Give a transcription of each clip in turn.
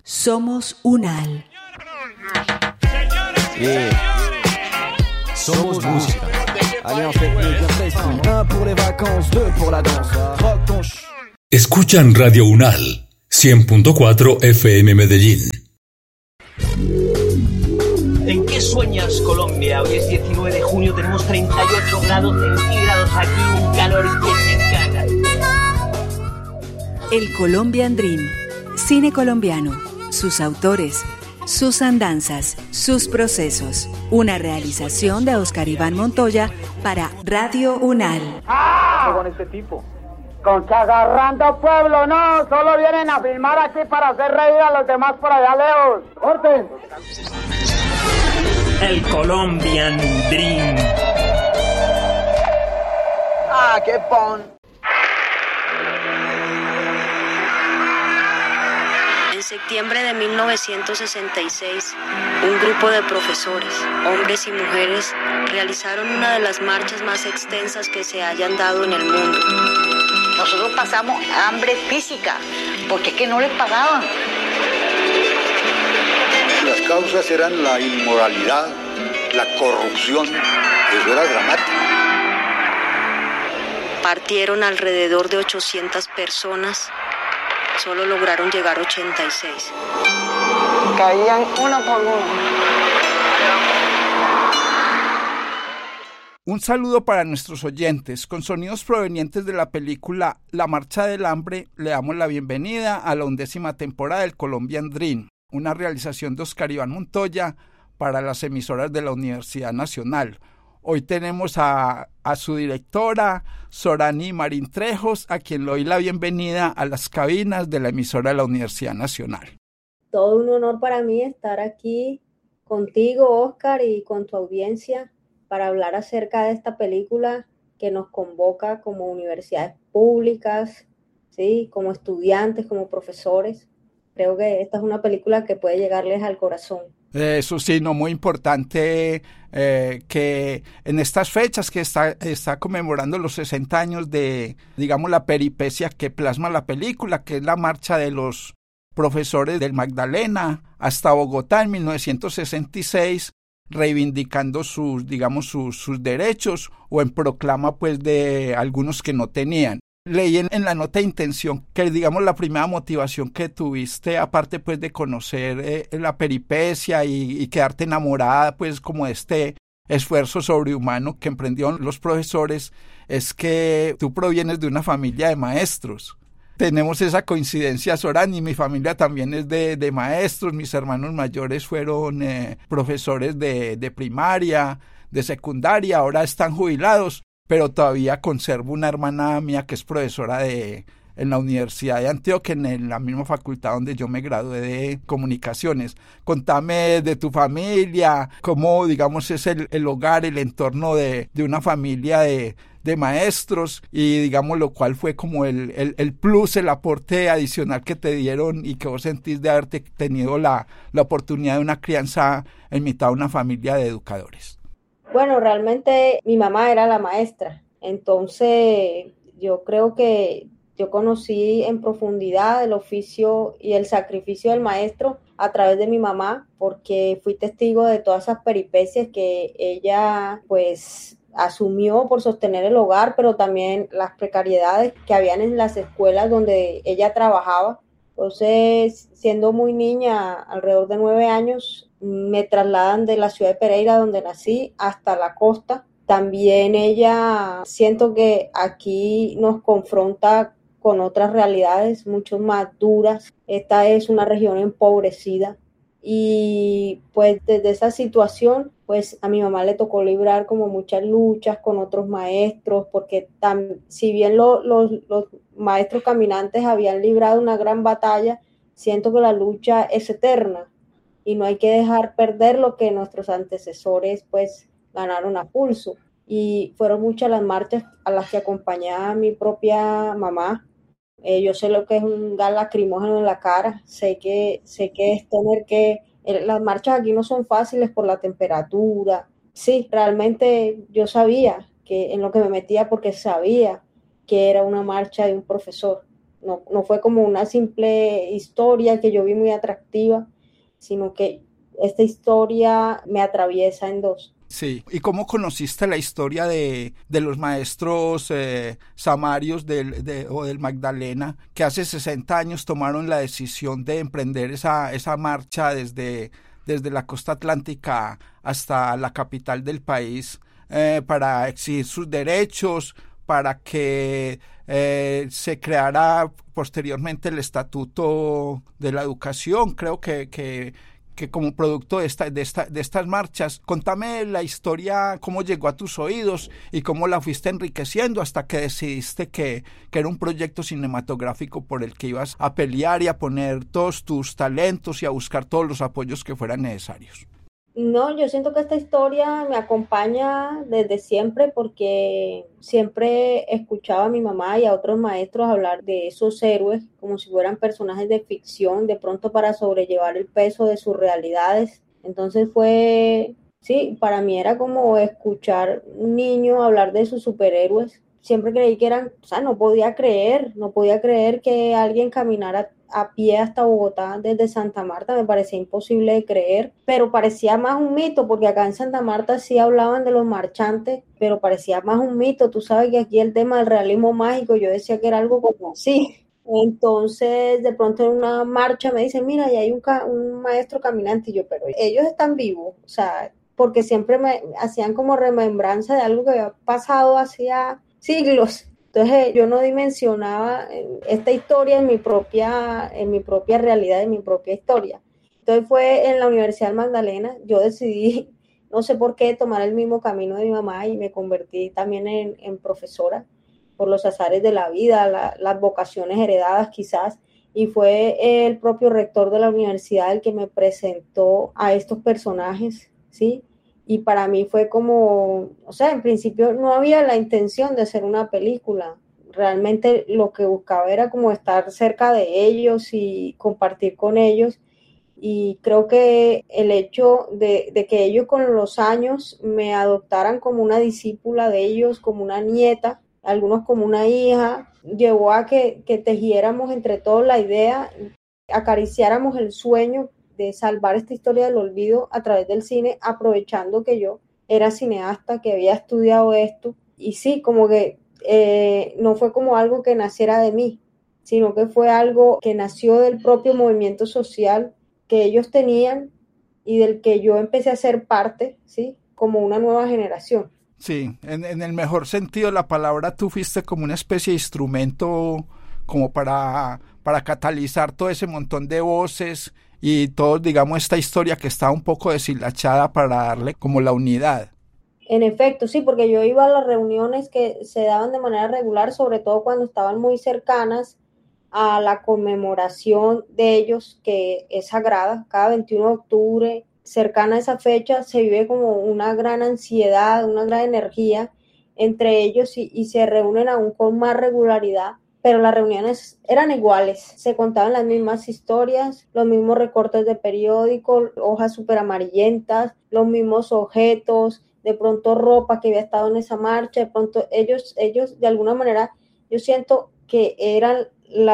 Somos UNAL. Somos música. Allez, on fait mieux, bien précis. 1 pour les vacances, 2 pour la danse. Rock ton Escuchan Radio UNAL, 100.4 FM Medellín. ¿En qué sueñas, Colombia? Hoy es 19 de junio, tenemos 38 grados centígrados aquí, un calor que se caga. El Colombian Dream. Cine colombiano. Sus autores, sus andanzas, sus procesos. Una realización de Oscar Iván Montoya para Radio UNAL. ¡Ah! Con este tipo. Con que agarrando pueblo, no, solo vienen a filmar aquí para hacer reír a los demás por allá lejos. ¡Corten! El Colombian Dream. ¡Ah, qué pon! En septiembre de 1966, un grupo de profesores, hombres y mujeres, realizaron una de las marchas más extensas que se hayan dado en el mundo. Nosotros pasamos hambre física, porque es que no les pagaban. Las causas eran la inmoralidad, la corrupción, eso era dramático. Partieron alrededor de 800 personas, solo lograron llegar 86. Caían uno por uno. Un saludo para nuestros oyentes. Con sonidos provenientes de la película La Marcha del Hambre, le damos la bienvenida a la 11ª temporada del Colombian Dream, una realización de Oscar Iván Montoya para las emisoras de la Universidad Nacional. Hoy tenemos a su directora, Sorani Marín Trejos, a quien le doy la bienvenida a las cabinas de la emisora de la Universidad Nacional. Todo un honor para mí estar aquí contigo, Oscar, y con tu audiencia para hablar acerca de esta película que nos convoca como universidades públicas, ¿sí? Como estudiantes, como profesores. Creo que esta es una película que puede llegarles al corazón. Eso sí, no, muy importante que en estas fechas que está conmemorando los 60 años de, digamos, la peripecia que plasma la película, que es la marcha de los profesores del Magdalena hasta Bogotá en 1966, reivindicando sus derechos o en proclama pues de algunos que no tenían. Leí en la nota de intención que, digamos, la primera motivación que tuviste, aparte pues de conocer la peripecia y quedarte enamorada pues como de este esfuerzo sobrehumano que emprendieron los profesores, es que tú provienes de una familia de maestros. Tenemos esa coincidencia, Sorani, mi familia también es de maestros, mis hermanos mayores fueron profesores de primaria, de secundaria, ahora están jubilados, pero todavía conservo una hermana mía que es profesora en la Universidad de Antioquia, en la misma facultad donde yo me gradué de comunicaciones. Contame de tu familia, cómo, digamos, es el hogar, el entorno de una familia de maestros y, digamos, lo cual fue como el plus, el aporte adicional que te dieron y que vos sentís de haberte tenido la oportunidad de una crianza en mitad de una familia de educadores. Bueno, realmente mi mamá era la maestra, entonces yo creo que yo conocí en profundidad el oficio y el sacrificio del maestro a través de mi mamá, porque fui testigo de todas esas peripecias que ella pues asumió por sostener el hogar, pero también las precariedades que habían en las escuelas donde ella trabajaba. Entonces, siendo muy niña, alrededor de 9 años, me trasladan de la ciudad de Pereira, donde nací, hasta la costa. También ella, siento que aquí nos confronta con otras realidades mucho más duras. Esta es una región empobrecida y pues desde esa situación, pues a mi mamá le tocó librar como muchas luchas con otros maestros, porque si bien los maestros caminantes habían librado una gran batalla, siento que la lucha es eterna y no hay que dejar perder lo que nuestros antecesores pues ganaron a pulso. Y fueron muchas las marchas a las que acompañaba a mi propia mamá. Yo sé lo que es un gas lacrimógeno en la cara, sé que es tener que... Las marchas aquí no son fáciles por la temperatura. Sí, realmente yo sabía que en lo que me metía, porque sabía que era una marcha de un profesor. no fue como una simple historia que yo vi muy atractiva, sino que esta historia me atraviesa en dos. Sí, ¿y cómo conociste la historia de los maestros samarios o del Magdalena, que hace 60 años tomaron la decisión de emprender esa marcha desde la costa atlántica hasta la capital del país para exigir sus derechos, para que se creara posteriormente el Estatuto de la Educación? Creo que como producto de estas marchas? Contame la historia, cómo llegó a tus oídos y cómo la fuiste enriqueciendo hasta que decidiste que era un proyecto cinematográfico por el que ibas a pelear y a poner todos tus talentos y a buscar todos los apoyos que fueran necesarios. No, yo siento que esta historia me acompaña desde siempre porque siempre escuchaba a mi mamá y a otros maestros hablar de esos héroes como si fueran personajes de ficción, de pronto para sobrellevar el peso de sus realidades. Entonces sí, para mí era como escuchar un niño hablar de sus superhéroes. Siempre creí que no podía creer que alguien caminara a pie hasta Bogotá desde Santa Marta, me parecía imposible de creer, pero parecía más un mito, porque acá en Santa Marta sí hablaban de los marchantes, pero parecía más un mito. Tú sabes que aquí el tema del realismo mágico, yo decía que era algo como así. Entonces, de pronto en una marcha me dicen, mira, y hay un maestro caminante, y yo, pero ellos están vivos, o sea, porque siempre me hacían como remembranza de algo que había pasado hacía siglos. Entonces yo no dimensionaba esta historia en mi propia realidad, en mi propia historia. Entonces fue en la Universidad del Magdalena, yo decidí, no sé por qué, tomar el mismo camino de mi mamá y me convertí también en profesora por los azares de la vida, las vocaciones heredadas quizás, y fue el propio rector de la universidad el que me presentó a estos personajes, ¿sí? Y para mí fue como, o sea, en principio no había la intención de hacer una película. Realmente lo que buscaba era como estar cerca de ellos y compartir con ellos. Y creo que el hecho de que ellos con los años me adoptaran como una discípula de ellos, como una nieta, algunos como una hija, llevó a que tejiéramos entre todos la idea, acariciáramos el sueño de salvar esta historia del olvido a través del cine, aprovechando que yo era cineasta, que había estudiado esto, y sí, como que no fue como algo que naciera de mí, sino que fue algo que nació del propio movimiento social que ellos tenían y del que yo empecé a ser parte, ¿sí? Como una nueva generación. Sí, en el mejor sentido de la palabra, tú fuiste como una especie de instrumento como para catalizar todo ese montón de voces y todo, digamos, esta historia que está un poco deshilachada para darle como la unidad. En efecto, sí, porque yo iba a las reuniones que se daban de manera regular, sobre todo cuando estaban muy cercanas a la conmemoración de ellos, que es sagrada, cada 21 de octubre, cercana a esa fecha, se vive como una gran ansiedad, una gran energía entre ellos y se reúnen aún con más regularidad. Pero las reuniones eran iguales, se contaban las mismas historias, los mismos recortes de periódico, hojas súper amarillentas, los mismos objetos, de pronto ropa que había estado en esa marcha, de pronto ellos de alguna manera, yo siento que era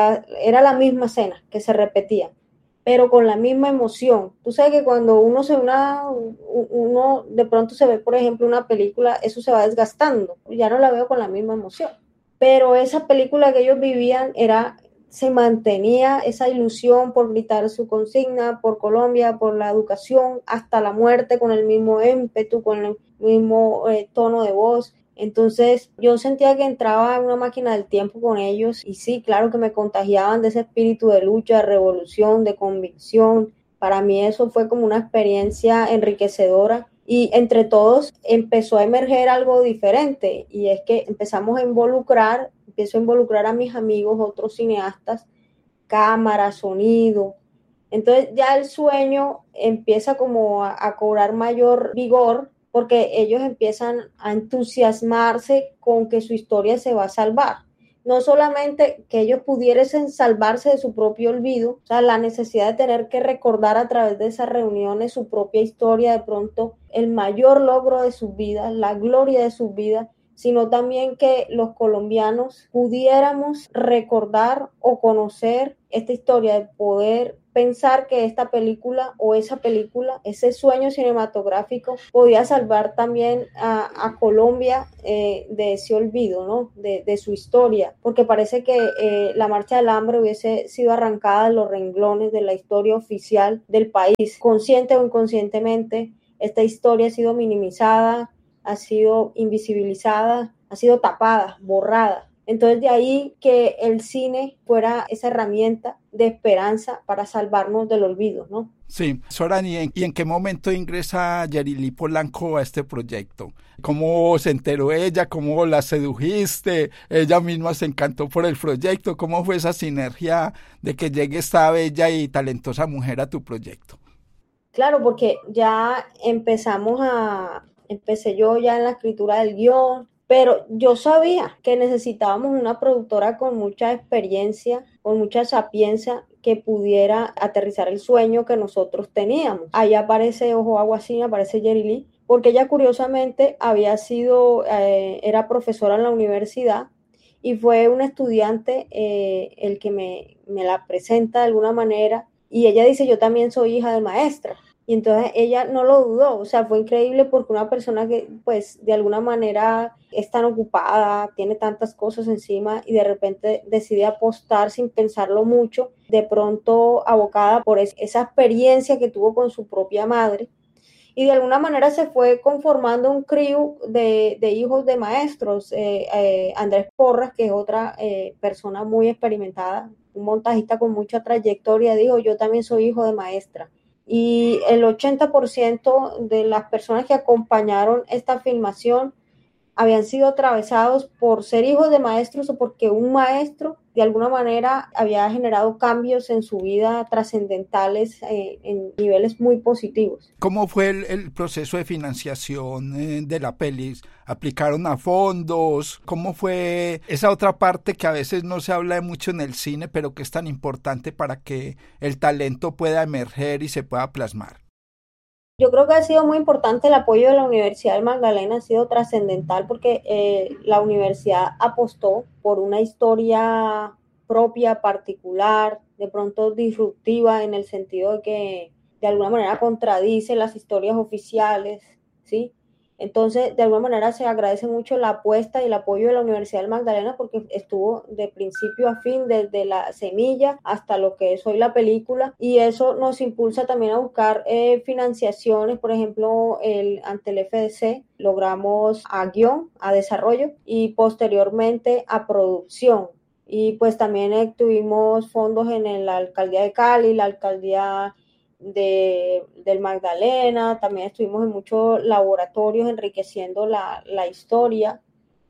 la misma escena que se repetía, pero con la misma emoción. Tú sabes que cuando uno de pronto se ve, por ejemplo, una película, eso se va desgastando, ya no la veo con la misma emoción. Pero esa película que ellos vivían se mantenía esa ilusión por gritar su consigna, por Colombia, por la educación, hasta la muerte, con el mismo ímpetu, con el mismo tono de voz. Entonces yo sentía que entraba en una máquina del tiempo con ellos y sí, claro que me contagiaban de ese espíritu de lucha, de revolución, de convicción. Para mí eso fue como una experiencia enriquecedora. Y entre todos empezó a emerger algo diferente y es que empiezo a involucrar a mis amigos, otros cineastas, cámara, sonido. Entonces ya el sueño empieza como a cobrar mayor vigor porque ellos empiezan a entusiasmarse con que su historia se va a salvar. No solamente que ellos pudiesen salvarse de su propio olvido, o sea, la necesidad de tener que recordar a través de esas reuniones su propia historia, de pronto el mayor logro de sus vidas, la gloria de sus vidas, sino también que los colombianos pudiéramos recordar o conocer esta historia, de poder pensar que esta película o esa película, ese sueño cinematográfico podía salvar también a Colombia de ese olvido, ¿no? De su historia, porque parece que la Marcha del Hambre hubiese sido arrancada de los renglones de la historia oficial del país, consciente o inconscientemente. Esta historia ha sido minimizada, ha sido invisibilizada, ha sido tapada, borrada. Entonces de ahí que el cine fuera esa herramienta de esperanza para salvarnos del olvido, ¿no? Sí, Sorani, ¿y en qué momento ingresa Yerili Polanco a este proyecto? ¿Cómo se enteró ella? ¿Cómo la sedujiste? ¿Ella misma se encantó por el proyecto? ¿Cómo fue esa sinergia de que llegue esta bella y talentosa mujer a tu proyecto? Claro, porque ya empecé yo ya en la escritura del guión, pero yo sabía que necesitábamos una productora con mucha experiencia, con mucha sapiencia, que pudiera aterrizar el sueño que nosotros teníamos. Ahí aparece Ojo Agua Cine, aparece Yerili, porque ella curiosamente era profesora en la universidad y fue un estudiante el que me la presenta de alguna manera, y ella dice: yo también soy hija de maestra. Y entonces ella no lo dudó, o sea, fue increíble porque una persona que pues de alguna manera es tan ocupada, tiene tantas cosas encima y de repente decide apostar sin pensarlo mucho, de pronto abocada por esa experiencia que tuvo con su propia madre, y de alguna manera se fue conformando un crew de hijos de maestros. Andrés Porras, que es otra persona muy experimentada, un montajista con mucha trayectoria, dijo: yo también soy hijo de maestra. Y el 80% de las personas que acompañaron esta filmación habían sido atravesados por ser hijos de maestros o porque un maestro de alguna manera había generado cambios en su vida trascendentales en niveles muy positivos. ¿Cómo fue el proceso de financiación de la peli? ¿Aplicaron a fondos? ¿Cómo fue esa otra parte que a veces no se habla mucho en el cine, pero que es tan importante para que el talento pueda emerger y se pueda plasmar? Yo creo que ha sido muy importante el apoyo de la Universidad del Magdalena, ha sido trascendental porque la universidad apostó por una historia propia, particular, de pronto disruptiva, en el sentido de que de alguna manera contradice las historias oficiales, ¿sí? Entonces, de alguna manera se agradece mucho la apuesta y el apoyo de la Universidad del Magdalena, porque estuvo de principio a fin, desde la semilla hasta lo que es hoy la película, y eso nos impulsa también a buscar financiaciones. Por ejemplo, ante el FDC logramos a guión, a desarrollo y posteriormente a producción. Y pues también tuvimos fondos en la alcaldía de Cali, la alcaldía del Magdalena. También estuvimos en muchos laboratorios enriqueciendo la historia.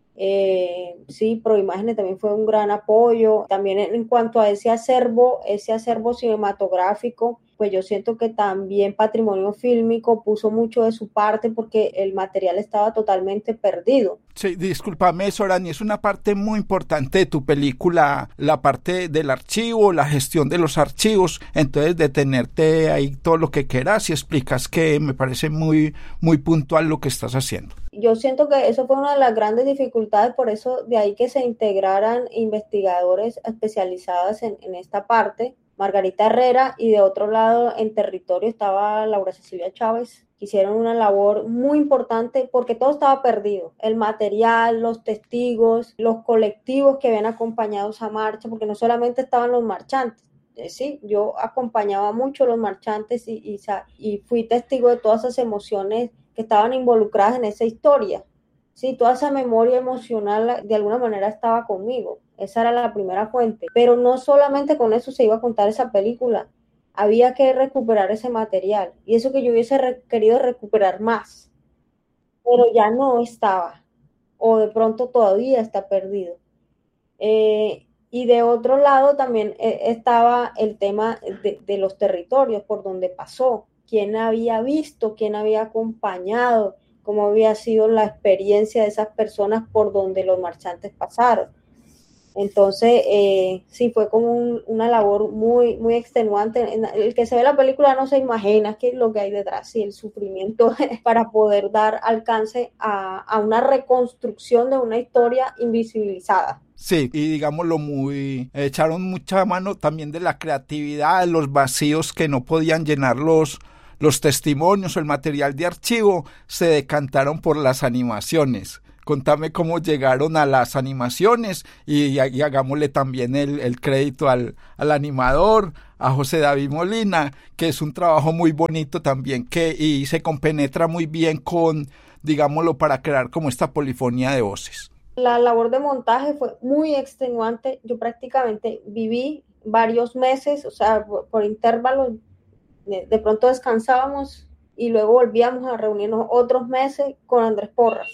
Sí, Proimágenes también fue un gran apoyo. También en cuanto a ese acervo cinematográfico, pues yo siento que también Patrimonio Fílmico puso mucho de su parte porque el material estaba totalmente perdido. Sí, discúlpame, Sorani, es una parte muy importante de tu película, la parte del archivo, la gestión de los archivos. Entonces, detenerte ahí todo lo que quieras y explicas, que me parece muy, muy puntual lo que estás haciendo. Yo siento que eso fue una de las grandes dificultades, por eso de ahí que se integraran investigadores especializados en esta parte. Margarita Herrera, y de otro lado en territorio estaba Laura Cecilia Chávez, que hicieron una labor muy importante porque todo estaba perdido, el material, los testigos, los colectivos que habían acompañado esa marcha, porque no solamente estaban los marchantes. Sí, yo acompañaba mucho a los marchantes y fui testigo de todas esas emociones que estaban involucradas en esa historia. Sí, toda esa memoria emocional de alguna manera estaba conmigo. Esa era la primera fuente. Pero no solamente con eso se iba a contar esa película. Había que recuperar ese material. Y eso que yo hubiese querido recuperar más. Pero ya no estaba. O de pronto todavía está perdido. Y de otro lado también estaba el tema de los territorios por donde pasó. ¿Quién había visto? ¿Quién había acompañado? ¿Cómo había sido la experiencia de esas personas por donde los marchantes pasaron? Entonces, sí, fue como una labor muy, muy extenuante. El que se ve la película no se imagina qué es lo que hay detrás, sí, el sufrimiento para poder dar alcance a una reconstrucción de una historia invisibilizada. Sí, y digámoslo echaron mucha mano también de la creatividad, de los vacíos que no podían llenar los testimonios o el material de archivo, se decantaron por las animaciones. Contame cómo llegaron a las animaciones y hagámosle también el crédito al animador, a José David Molina, que es un trabajo muy bonito también y se compenetra muy bien con, digámoslo, para crear como esta polifonía de voces. La labor de montaje fue muy extenuante. Yo prácticamente viví varios meses, o sea, por intervalos, de pronto descansábamos y luego volvíamos a reunirnos otros meses con Andrés Porras.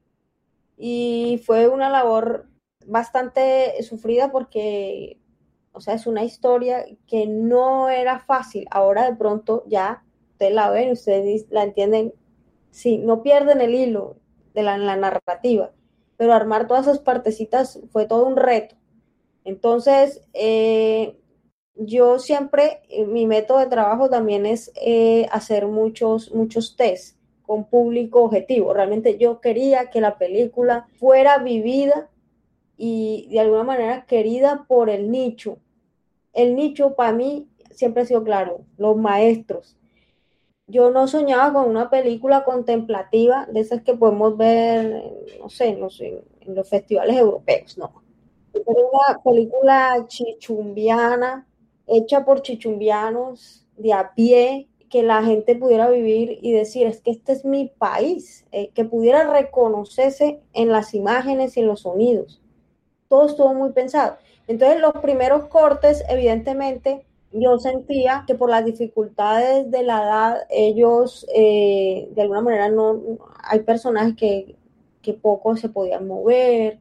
Y fue una labor bastante sufrida porque, o sea, es una historia que no era fácil. Ahora de pronto ya ustedes la ven, ustedes la entienden, sí, no pierden el hilo de la narrativa, pero armar todas esas partecitas fue todo un reto. Entonces, yo siempre, mi método de trabajo también es hacer muchos test con público objetivo. Realmente yo quería que la película fuera vivida y de alguna manera querida por el nicho. El nicho para mí siempre ha sido claro, los maestros. Yo no soñaba con una película contemplativa de esas que podemos ver, no sé, en los festivales europeos, no. Era una película chichumbiana, hecha por chichumbianos de a pie, que la gente pudiera vivir y decir, es que este es mi país, que pudiera reconocerse en las imágenes y en los sonidos. Todo estuvo muy pensado. Entonces, los primeros cortes, evidentemente, yo sentía que por las dificultades de la edad, ellos, de alguna manera, hay personajes que poco se podían mover,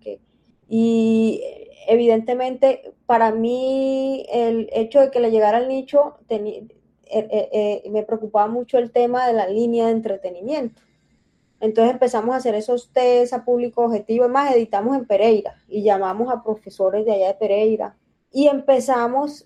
y evidentemente, para mí, el hecho de que le llegara al nicho, me preocupaba mucho el tema de la línea de entretenimiento. Entonces empezamos a hacer esos test a público objetivo, además editamos en Pereira y llamamos a profesores de allá de Pereira y empezamos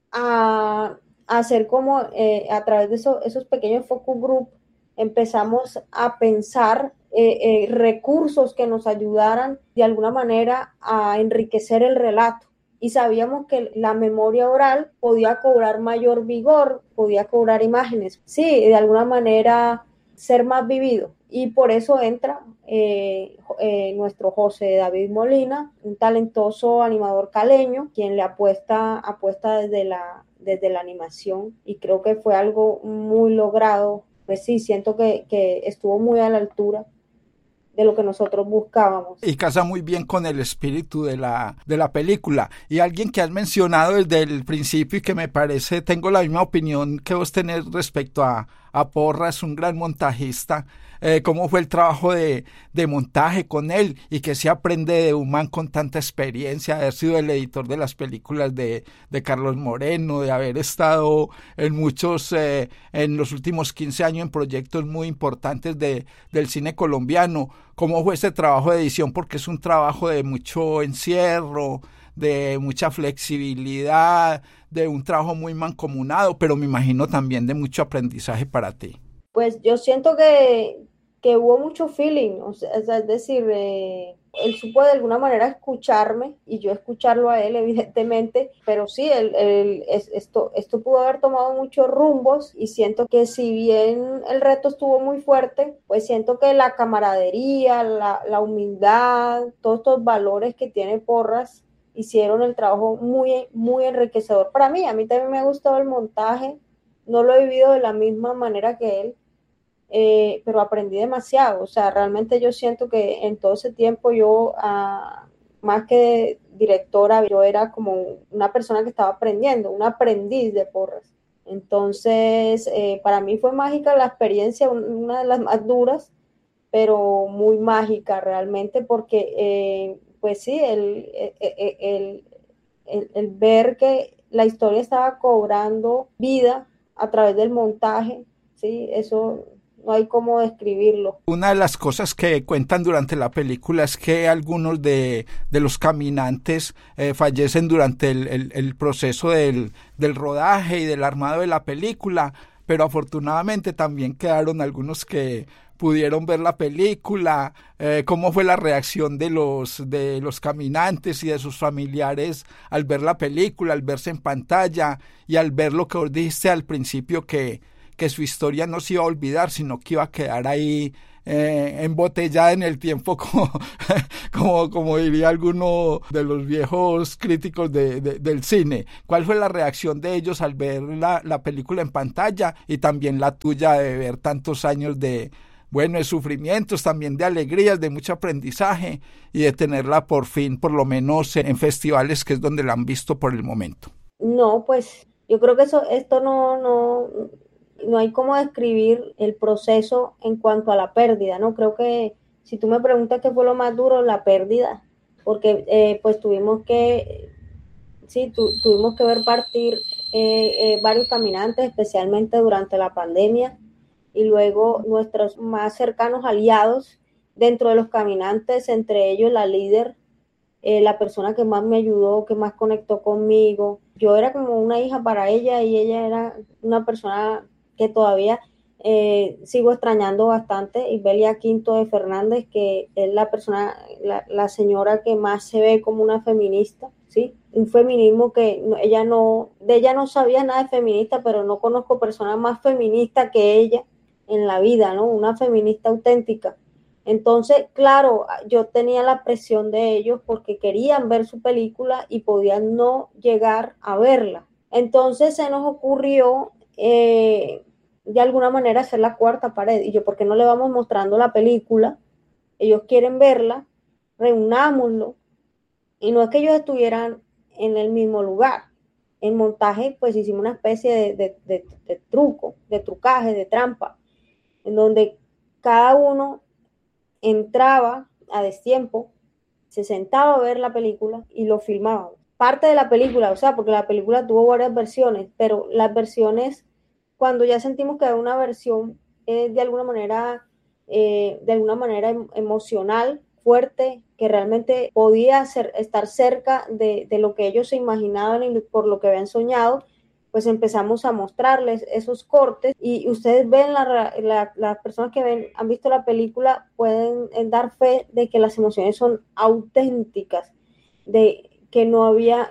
a hacer como a través de esos pequeños focus group, empezamos a pensar recursos que nos ayudaran de alguna manera a enriquecer el relato. Y sabíamos que la memoria oral podía cobrar mayor vigor, podía cobrar imágenes, sí, de alguna manera ser más vivido. Y por eso entra nuestro José David Molina, un talentoso animador caleño, quien le apuesta desde la animación, y creo que fue algo muy logrado. Pues sí, siento que estuvo muy a la altura de lo que nosotros buscábamos. Y casa muy bien con el espíritu de la película. Y alguien que has mencionado desde el principio y que me parece, tengo la misma opinión que vos tenés respecto a Porras, un gran montajista. ¿Cómo fue el trabajo de montaje con él? Y que se aprende de un man con tanta experiencia, de haber sido el editor de las películas de Carlos Moreno, de haber estado en muchos, en los últimos 15 años en proyectos muy importantes del cine colombiano. ¿Cómo fue ese trabajo de edición? Porque es un trabajo de mucho encierro, de mucha flexibilidad, de un trabajo muy mancomunado, pero me imagino también de mucho aprendizaje para ti. Pues yo siento que hubo mucho feeling, o sea, es decir, él supo de alguna manera escucharme y yo escucharlo a él, evidentemente, pero sí, esto pudo haber tomado muchos rumbos, y siento que si bien el reto estuvo muy fuerte, pues siento que la camaradería, la humildad, todos estos valores que tiene Porras hicieron el trabajo muy, muy enriquecedor para mí. A mí también me ha gustado el montaje, no lo he vivido de la misma manera que él, pero aprendí demasiado. O sea, realmente yo siento que en todo ese tiempo yo, más que directora, yo era como una persona que estaba aprendiendo, un aprendiz de Porras. Entonces, para mí fue mágica la experiencia, una de las más duras, pero muy mágica realmente, porque pues sí, el ver que la historia estaba cobrando vida a través del montaje, sí, eso no hay cómo describirlo. Una de las cosas que cuentan durante la película es que algunos de los caminantes fallecen durante el proceso del rodaje y del armado de la película, pero afortunadamente también quedaron algunos que pudieron ver la película. ¿Cómo fue la reacción de los caminantes y de sus familiares al ver la película, al verse en pantalla y al ver lo que vos dijiste al principio, que su historia no se iba a olvidar, sino que iba a quedar ahí embotellada en el tiempo, como diría alguno de los viejos críticos del cine? ¿Cuál fue la reacción de ellos al ver la película en pantalla, y también la tuya de ver tantos años de sufrimientos, también de alegrías, de mucho aprendizaje, y de tenerla por fin, por lo menos en festivales, que es donde la han visto por el momento? No, pues yo creo que esto no hay cómo describir el proceso en cuanto a la pérdida, ¿no? Creo que si tú me preguntas qué fue lo más duro, la pérdida, porque pues tuvimos que ver partir varios caminantes, especialmente durante la pandemia, y luego nuestros más cercanos aliados dentro de los caminantes, entre ellos la líder, la persona que más me ayudó, que más conectó conmigo. Yo era como una hija para ella, y ella era una persona que todavía sigo extrañando bastante, Ibelia Quinto de Fernández, que es la señora que más se ve como una feminista, ¿sí? Un feminismo que de ella no sabía nada de feminista, pero no conozco persona más feminista que ella en la vida, ¿no? Una feminista auténtica. Entonces, claro, yo tenía la presión de ellos porque querían ver su película y podían no llegar a verla. Entonces se nos ocurrió de alguna manera hacer la cuarta pared. Y yo, ¿por qué no le vamos mostrando la película? Ellos quieren verla, reunámoslo. Y no es que ellos estuvieran en el mismo lugar. En montaje, pues hicimos una especie de truco, de trucaje, de trampa, en donde cada uno entraba a destiempo, se sentaba a ver la película y lo filmábamos. Parte de la película, o sea, porque la película tuvo varias versiones, pero las versiones, cuando ya sentimos que hay una versión de alguna manera emocional, fuerte, que realmente podía estar cerca de lo que ellos se imaginaban y por lo que habían soñado, pues empezamos a mostrarles esos cortes, y ustedes ven, las personas que han visto la película pueden dar fe de que las emociones son auténticas, de que no había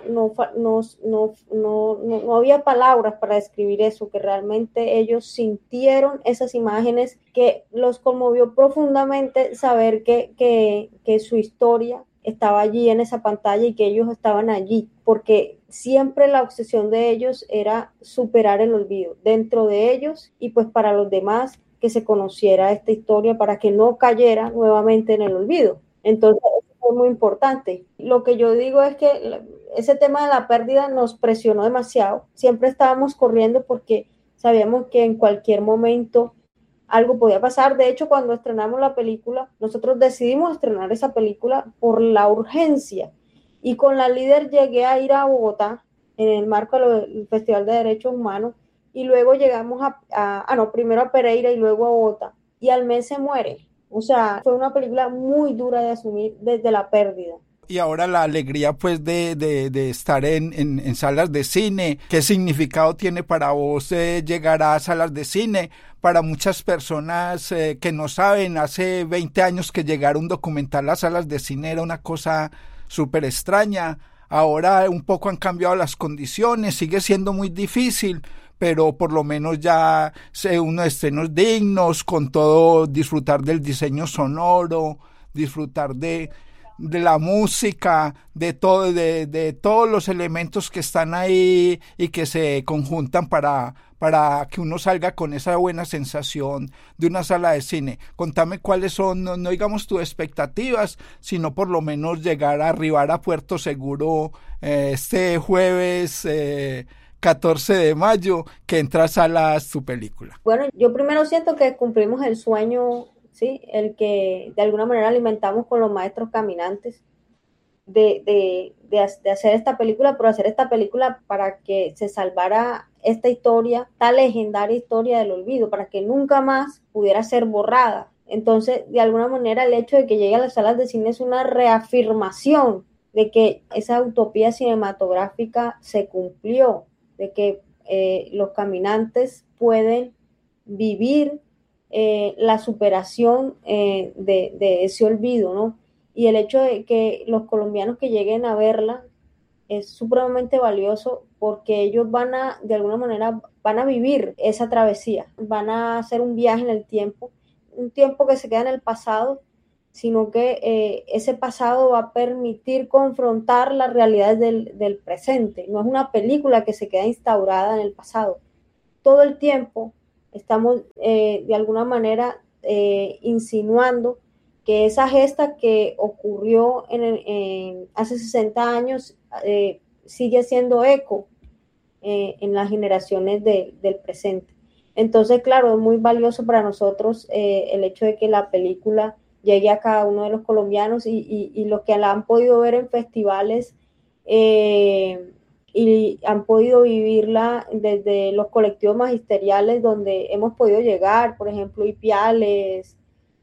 palabras para describir eso, que realmente ellos sintieron esas imágenes, que los conmovió profundamente saber que su historia estaba allí en esa pantalla y que ellos estaban allí, porque siempre la obsesión de ellos era superar el olvido dentro de ellos, y pues para los demás que se conociera esta historia para que no cayera nuevamente en el olvido. Entonces eso fue muy importante. Lo que yo digo es que ese tema de la pérdida nos presionó demasiado. Siempre estábamos corriendo porque sabíamos que en cualquier momento algo podía pasar. De hecho, cuando estrenamos la película, nosotros decidimos estrenar esa película por la urgencia, y con la líder llegué a ir a Bogotá en el marco del Festival de Derechos Humanos, y luego llegamos primero a Pereira y luego a Bogotá, y al mes se muere. O sea, fue una película muy dura de asumir desde la pérdida. Y ahora la alegría, pues, de estar en salas de cine. ¿Qué significado tiene para vos llegar a salas de cine? Para muchas personas que no saben, hace 20 años que llegar un documental a salas de cine era una cosa súper extraña. Ahora un poco han cambiado las condiciones, sigue siendo muy difícil, pero por lo menos ya unos estrenos dignos, con todo, disfrutar del diseño sonoro, disfrutar de la música, de todos los elementos que están ahí y que se conjuntan para que uno salga con esa buena sensación de una sala de cine. Contame cuáles son, no digamos tus expectativas, sino por lo menos llegar a arribar a Puerto Seguro este jueves 14 de mayo, que entra a salas tu película. Bueno, yo primero siento que cumplimos el sueño, ¿sí? El que de alguna manera alimentamos con los maestros caminantes, de hacer esta película, pero hacer esta película para que se salvara esta historia, esta legendaria historia del olvido, para que nunca más pudiera ser borrada. Entonces, de alguna manera, el hecho de que llegue a las salas de cine es una reafirmación de que esa utopía cinematográfica se cumplió, de que los caminantes pueden vivir la superación de ese olvido, ¿no? Y el hecho de que los colombianos que lleguen a verla es supremamente valioso, porque ellos de alguna manera, van a vivir esa travesía, van a hacer un viaje en el tiempo, un tiempo que se queda en el pasado, sino que ese pasado va a permitir confrontar las realidades del presente. No es una película que se queda instaurada en el pasado. Todo el tiempo estamos de alguna manera insinuando que esa gesta que ocurrió hace 60 años sigue haciendo eco en las generaciones del presente. Entonces, claro, es muy valioso para nosotros el hecho de que la película llegue a cada uno de los colombianos y los que la han podido ver en festivales y han podido vivirla desde los colectivos magisteriales donde hemos podido llegar, por ejemplo, Ipiales,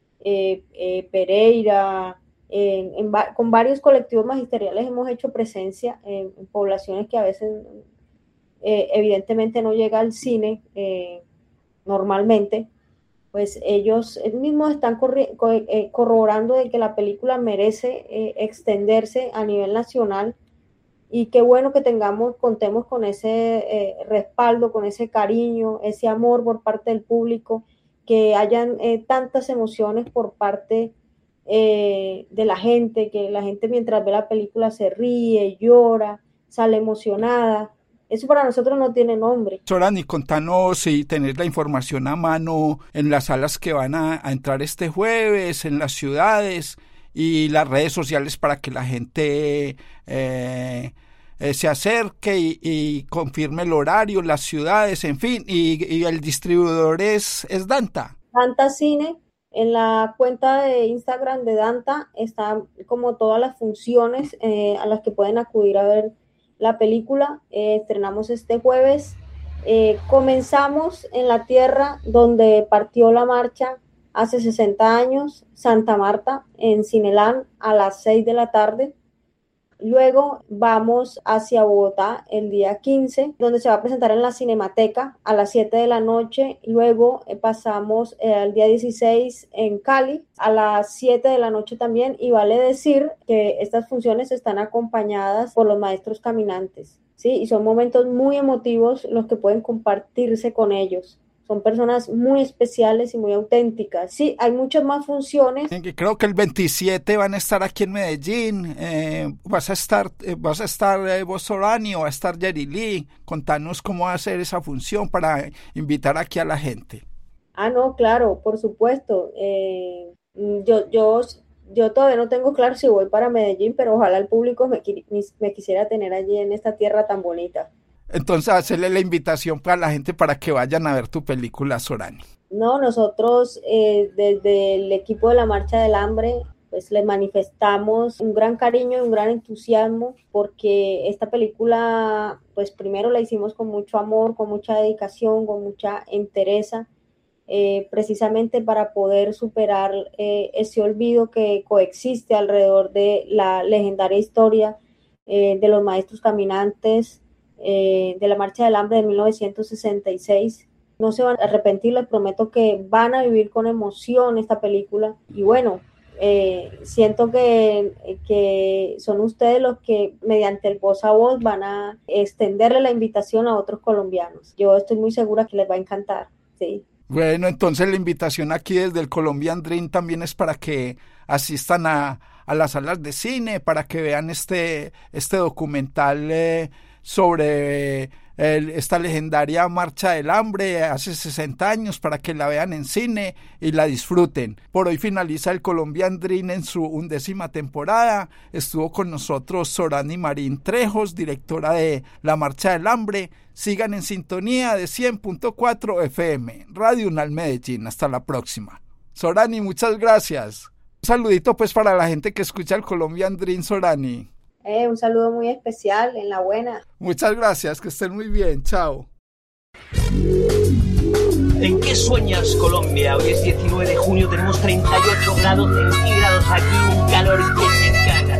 Pereira, con varios colectivos magisteriales hemos hecho presencia en poblaciones que a veces evidentemente no llega al cine normalmente. Pues ellos mismos están corroborando de que la película merece extenderse a nivel nacional, y qué bueno que contemos con ese respaldo, con ese cariño, ese amor por parte del público, que hayan tantas emociones por parte de la gente, que la gente mientras ve la película se ríe, llora, sale emocionada. Eso para nosotros no tiene nombre. Sorani, contanos si tenés la información a mano en las salas que van a entrar este jueves, en las ciudades, y las redes sociales para que la gente se acerque y confirme el horario, las ciudades, en fin, y el distribuidor es Danta. Danta Cine. En la cuenta de Instagram de Danta están como todas las funciones a las que pueden acudir a ver la película. Estrenamos este jueves. Comenzamos en la tierra donde partió la marcha hace 60 años, Santa Marta, en Cinelán, a las 6 de la tarde. Luego vamos hacia Bogotá el día 15, donde se va a presentar en la Cinemateca a las 7 de la noche. Luego pasamos al día 16 en Cali a las 7 de la noche también. Y vale decir que estas funciones están acompañadas por los maestros caminantes, ¿sí? Y son momentos muy emotivos los que pueden compartirse con ellos. Son personas muy especiales y muy auténticas. Sí, hay muchas más funciones. Creo que el 27 van a estar aquí en Medellín. Vas a estar vos, Sorani, o va a estar Jerry Lee. Contanos cómo va a ser esa función para invitar aquí a la gente. No, claro, por supuesto. Yo todavía no tengo claro si voy para Medellín, pero ojalá el público me quisiera tener allí en esta tierra tan bonita. Entonces, hacerle la invitación para la gente para que vayan a ver tu película, Sorani. No, nosotros desde el equipo de la Marcha del Hambre, pues le manifestamos un gran cariño y un gran entusiasmo, porque esta película, pues primero la hicimos con mucho amor, con mucha dedicación, con mucha entereza, precisamente para poder superar ese olvido que coexiste alrededor de la legendaria historia de los maestros caminantes, de la Marcha del Hambre de 1966. No se van a arrepentir, les prometo que van a vivir con emoción esta película. Y bueno, siento que son ustedes los que mediante el voz a voz van a extenderle la invitación a otros colombianos. Yo estoy muy segura que les va a encantar, sí. Bueno, entonces la invitación aquí desde el Colombian Dream también es para que asistan a las salas de cine, para que vean este documental sobre esta legendaria Marcha del Hambre hace 60 años, para que la vean en cine y la disfruten. Por hoy finaliza el Colombian Dream en su 11ª temporada. Estuvo con nosotros Sorani Marín Trejos, directora de la Marcha del Hambre. Sigan en sintonía de 100.4 FM, Radio UNAL Medellín. Hasta la próxima. Sorani, muchas gracias. Un saludito pues para la gente que escucha el Colombian Dream, Sorani. Un saludo muy especial, en la buena. Muchas gracias, que estén muy bien, chao. ¿En qué sueñas, Colombia? Hoy es 19 de junio, tenemos 38 grados centígrados aquí, un calor que se caga.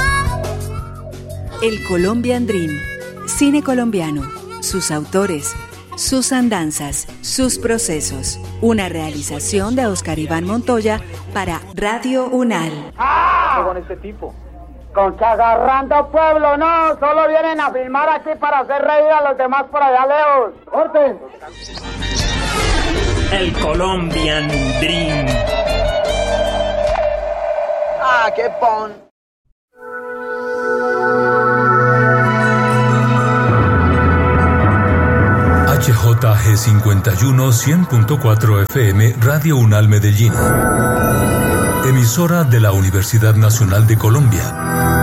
El Colombian Dream, cine colombiano, sus autores, sus andanzas, sus procesos. Una realización de Oscar Iván Montoya para Radio UNAL. ¡Ah! Con este tipo. Con que agarrando pueblo, no, solo vienen a filmar aquí para hacer reír a los demás por allá lejos. ¡Corten! El Colombian Dream. Ah, qué pon. HJG 51 100.4 FM Radio UNAL Medellín. Emisora de la Universidad Nacional de Colombia.